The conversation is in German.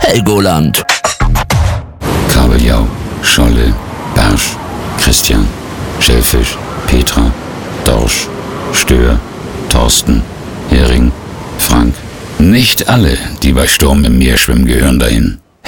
Helgoland. Kabeljau, Scholle, Barsch, Christian, Schellfisch, Petra, Dorsch, Stör, Thorsten, Hering, Frank. Nicht alle, die bei Sturm im Meer schwimmen, gehören dahin.